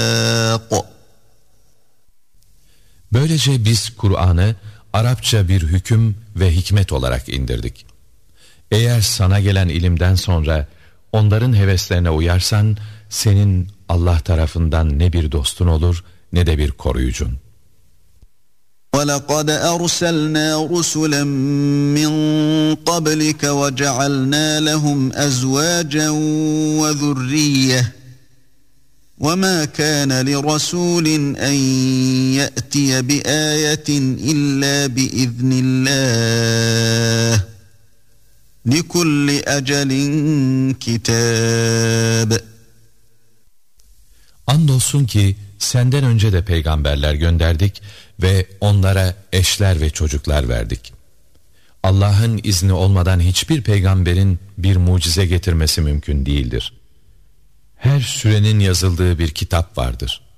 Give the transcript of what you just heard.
Böylece biz Kur'an'ı Arapça bir hüküm ve hikmet olarak indirdik. Eğer sana gelen ilimden sonra onların heveslerine uyarsan, senin Allah tarafından ne bir dostun olur ne de bir koruyucun. وَلَقَدْ أَرْسَلْنَا رُسُلًا مِّن قَبْلِكَ وَجَعَلْنَا لَهُمْ أَزْوَاجًا وَذُرِّيَّةً وَمَا كَانَ لِرَسُولٍ أَن يَأْتِيَ بِآيَةٍ إِلَّا بِإِذْنِ اللَّهِ لِكُلِّ أَجَلٍ كِتَابٌ. Andolsun ki senden önce de peygamberler gönderdik ve onlara eşler ve çocuklar verdik. Allah'ın izni olmadan hiçbir peygamberin bir mucize getirmesi mümkün değildir. Her sürenin yazıldığı bir kitap vardır.